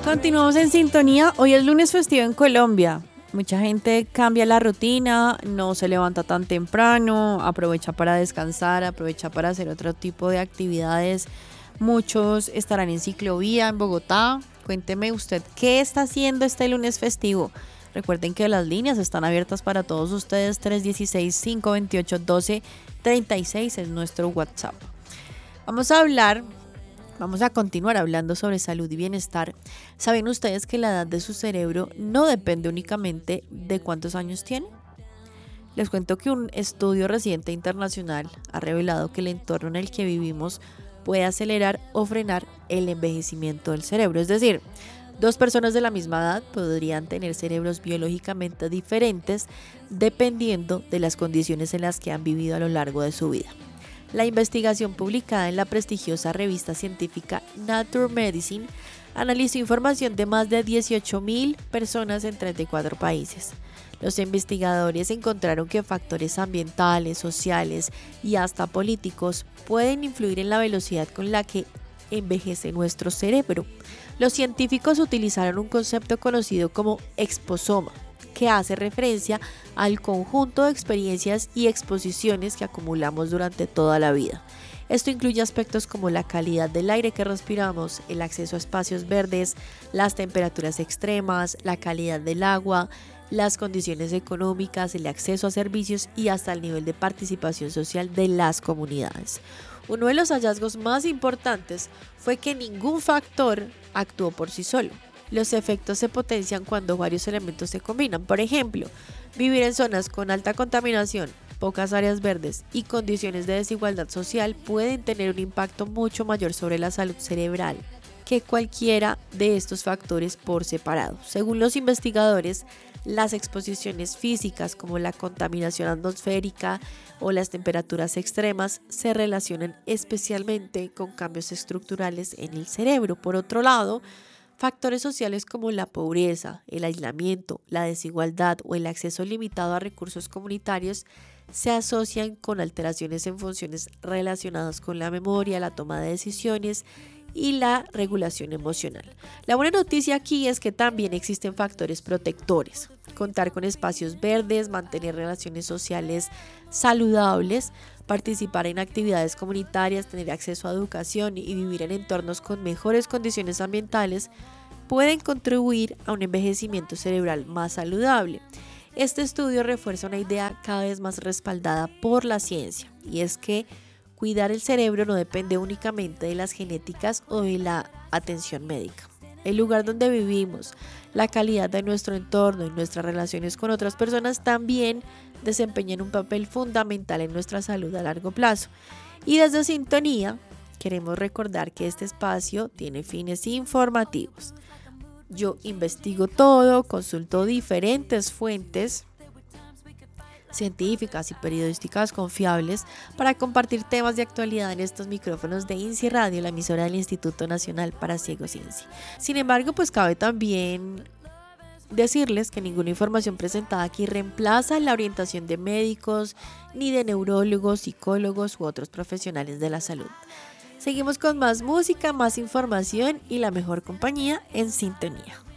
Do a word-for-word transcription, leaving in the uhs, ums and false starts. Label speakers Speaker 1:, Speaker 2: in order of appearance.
Speaker 1: Continuamos en sintonía. Hoy es lunes festivo en Colombia. Mucha gente cambia la rutina, no se levanta tan temprano, aprovecha para descansar, aprovecha para hacer otro tipo de actividades. Muchos estarán en ciclovía en Bogotá. Cuénteme usted qué está haciendo este lunes festivo. Recuerden que las líneas están abiertas para todos ustedes. tres uno seis, cinco dos ocho, uno dos tres seis es nuestro WhatsApp. Vamos a hablar... Vamos a continuar hablando sobre salud y bienestar. ¿Saben ustedes que la edad de su cerebro no depende únicamente de cuántos años tiene? Les cuento que un estudio reciente internacional ha revelado que el entorno en el que vivimos puede acelerar o frenar el envejecimiento del cerebro. Es decir, dos personas de la misma edad podrían tener cerebros biológicamente diferentes dependiendo de las condiciones en las que han vivido a lo largo de su vida. La investigación publicada en la prestigiosa revista científica Nature Medicine analizó información de más de dieciocho mil personas en treinta y cuatro países. Los investigadores encontraron que factores ambientales, sociales y hasta políticos pueden influir en la velocidad con la que envejece nuestro cerebro. Los científicos utilizaron un concepto conocido como exposoma, que hace referencia al conjunto de experiencias y exposiciones que acumulamos durante toda la vida. Esto incluye aspectos como la calidad del aire que respiramos, el acceso a espacios verdes, las temperaturas extremas, la calidad del agua, las condiciones económicas, el acceso a servicios y hasta el nivel de participación social de las comunidades. Uno de los hallazgos más importantes fue que ningún factor actuó por sí solo. Los efectos se potencian cuando varios elementos se combinan. Por ejemplo, vivir en zonas con alta contaminación, pocas áreas verdes y condiciones de desigualdad social pueden tener un impacto mucho mayor sobre la salud cerebral que cualquiera de estos factores por separado. Según los investigadores, las exposiciones físicas como la contaminación atmosférica o las temperaturas extremas se relacionan especialmente con cambios estructurales en el cerebro. Por otro lado, factores sociales como la pobreza, el aislamiento, la desigualdad o el acceso limitado a recursos comunitarios se asocian con alteraciones en funciones relacionadas con la memoria, la toma de decisiones y la regulación emocional. La buena noticia aquí es que también existen factores protectores. Contar con espacios verdes, mantener relaciones sociales saludables, participar en actividades comunitarias, tener acceso a educación y vivir en entornos con mejores condiciones ambientales pueden contribuir a un envejecimiento cerebral más saludable. Este estudio refuerza una idea cada vez más respaldada por la ciencia, y es que cuidar el cerebro no depende únicamente de las genéticas o de la atención médica. El lugar donde vivimos, la calidad de nuestro entorno y nuestras relaciones con otras personas también desempeñan un papel fundamental en nuestra salud a largo plazo. Y desde Sintonía queremos recordar que este espacio tiene fines informativos. Yo investigo todo, consulto diferentes fuentes científicas y periodísticas confiables para compartir temas de actualidad en estos micrófonos de INSI Radio, la emisora del Instituto Nacional para Ciegos INSI. Sin embargo, pues cabe también decirles que ninguna información presentada aquí reemplaza la orientación de médicos, ni de neurólogos, psicólogos u otros profesionales de la salud. Seguimos con más música, más información y la mejor compañía en Sintonía.